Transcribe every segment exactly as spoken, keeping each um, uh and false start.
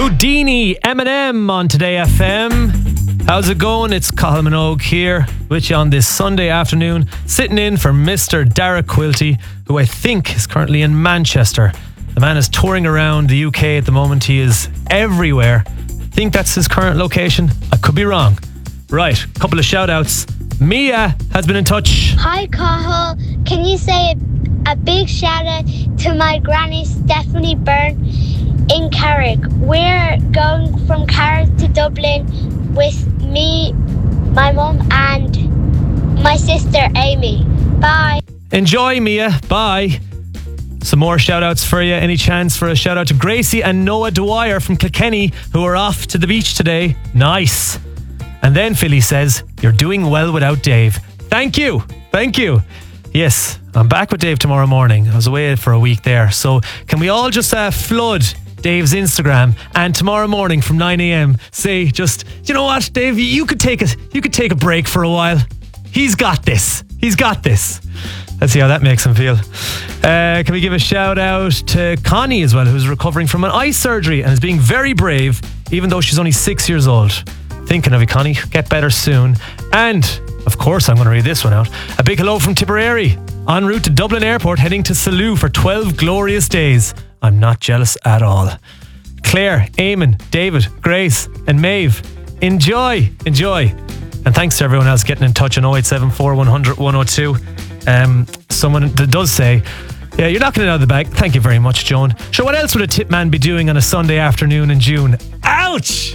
Houdini, Eminem on Today F M. How's it going? It's Cathal Minogue here with you on this Sunday afternoon, sitting in for Mister Derek Quilty, who I think is currently in Manchester. The man is touring around the U K at the moment. He is everywhere. I think that's his current location. I could be wrong. Right, a couple of shout outs. Mia has been in touch. Hi, Cathal. Can you say a, a big shout out to my granny, Stephanie Byrne, in Carrick? We're going from Carrick to Dublin with me, my mum, and my sister, Amy. Bye. Enjoy, Mia. Bye. Some more shout outs for you. Any chance for a shout out to Gracie and Noah Dwyer from Kilkenny, who are off to the beach today? Nice. And then Philly says, you're doing well without Dave. Thank you. Thank you. Yes, I'm back with Dave tomorrow morning. I was away for a week there. So can we all just uh, flood Dave's Instagram, and tomorrow morning from nine a.m. say just, you know what, Dave, you could take a, you could take a break for a while. He's got this. He's got this. Let's see how that makes him feel. Uh, can we give a shout out to Connie as well, who's recovering from an eye surgery and is being very brave, even though she's only six years old. Thinking of you, Connie. Get better soon. And, of course, I'm going to read this one out. A big hello from Tipperary. En route to Dublin Airport, heading to Salou for twelve glorious days. I'm not jealous at all. Claire, Eamon, David, Grace and Maeve. Enjoy. Enjoy. And thanks to everyone else getting in touch on oh eight seven four, one hundred, one oh two. Um, someone that does say, yeah, you're knocking it out of the bag. Thank you very much, Joan. Sure, what else would a tip man be doing on a Sunday afternoon in June? Ouch!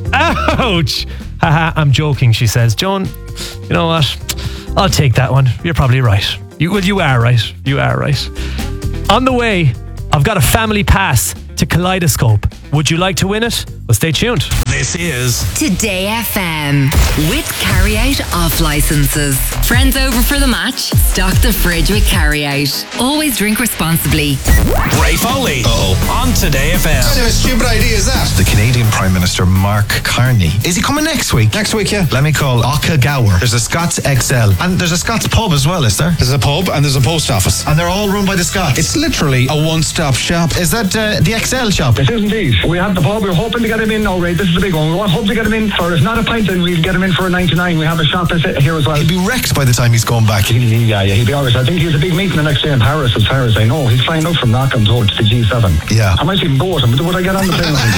Ouch! Haha, I'm joking, she says. Joan, you know what? I'll take that one. You're probably right. You, well, you are right. You are right. On the way, I've got a family pass to Kaleidoscope. Would you like to win it? Well, stay tuned. This is Today F M with Carry Out off licenses. Friends over for the match? Stock the fridge with Carry Out. Always drink responsibly. Ray Foley. Uh-oh. On Today F M. What kind of a stupid idea is that? The Canadian Prime Minister Mark Carney. Is he coming next week? Next week, yeah. Let me call Oka Gower. There's a Scots X L. And there's a Scots pub as well, is there? There's a pub and there's a post office. And they're all run by the Scots. It's literally a one-stop shop. Is that uh, the X L shop? It is indeed. We have the pub. We're hoping to get him in. All right, this is the big one. We want hope to get him in for, if not a pint, then we'll get him in for a ninety-nine. We have a shop here as well. He'll be wrecked by the time he's going back. He, he, yeah, yeah, he'll be alright. I think he has a big meeting the next day in Paris, as far as I know. He's flying out from Knockon towards the G seven. Yeah. I might even go with him, but would I get on the plane with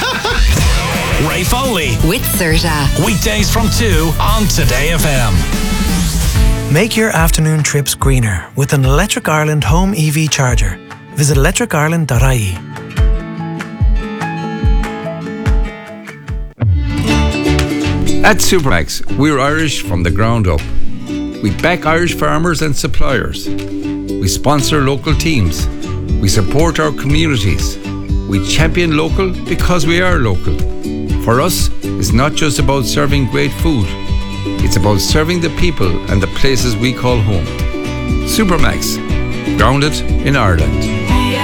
him? Ray Foley. With Serta. Weekdays from two on Today F M. Make your afternoon trips greener with an Electric Ireland home E V charger. Visit electric ireland dot I E. At Supermax, we're Irish from the ground up. We back Irish farmers and suppliers. We sponsor local teams. We support our communities. We champion local because we are local. For us, it's not just about serving great food. It's about serving the people and the places we call home. Supermax, grounded in Ireland.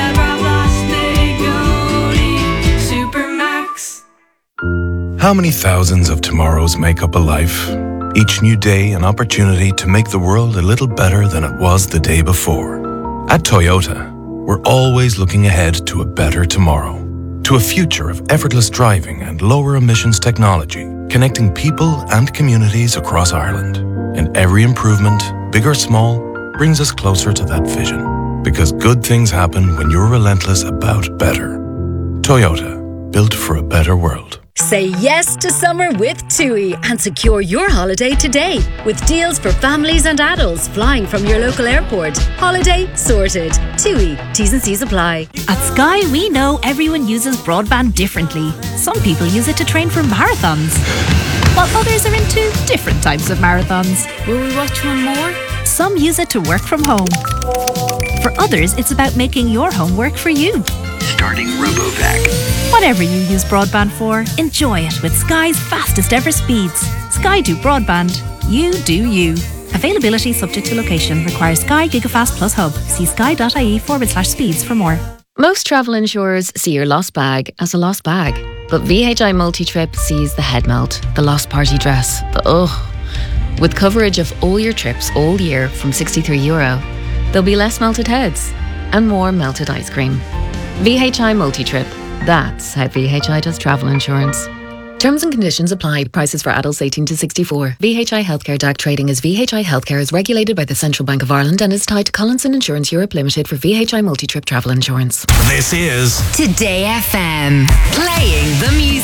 How many thousands of tomorrows make up a life? Each new day an opportunity to make the world a little better than it was the day before. At Toyota, we're always looking ahead to a better tomorrow, to a future of effortless driving and lower emissions technology, connecting people and communities across Ireland. And every improvement, big or small, brings us closer to that vision. Because good things happen when you're relentless about better. Toyota, built for a better world. Say yes to summer with TUI and secure your holiday today with deals for families and adults flying from your local airport. Holiday sorted. TUI. T's and C's apply. At Sky, we know everyone uses broadband differently. Some people use it to train for marathons, while others are into different types of marathons. Will we watch one more? Some use it to work from home. For others, it's about making your home work for you. Starting RoboVac. Whatever you use broadband for, enjoy it with Sky's fastest ever speeds. Sky do broadband. You do you. Availability subject to location. Requires Sky Gigafast Plus Hub. See sky.ie forward slash speeds for more. Most travel insurers see your lost bag as a lost bag. But V H I Multi-Trip sees the head melt, the lost party dress, the ugh. With coverage of all your trips all year from sixty-three euro, there'll be less melted heads and more melted ice cream. V H I Multi-Trip. That's how V H I does travel insurance. Terms and conditions apply. Prices for adults eighteen to sixty-four. V H I Healthcare D A C trading as V H I Healthcare is regulated by the Central Bank of Ireland and is tied to Collinson Insurance Europe Limited for V H I multi-trip travel insurance. This is Today F M. Playing the music.